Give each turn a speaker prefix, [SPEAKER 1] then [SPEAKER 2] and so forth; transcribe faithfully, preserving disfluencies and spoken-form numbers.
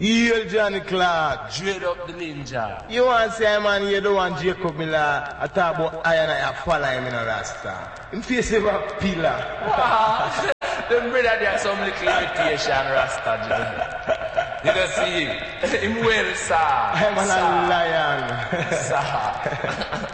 [SPEAKER 1] Heel Johnny Clark.
[SPEAKER 2] Dread up the ninja.
[SPEAKER 1] You want to say, man, you don't want Jacob Miller. I talk about I and I follow him in a Rasta. Him face of a pillar.
[SPEAKER 2] Wow. Them brother there some little imitation Rasta. You don't see him. Him well, sir.
[SPEAKER 1] I'm a lion.
[SPEAKER 2] Sir.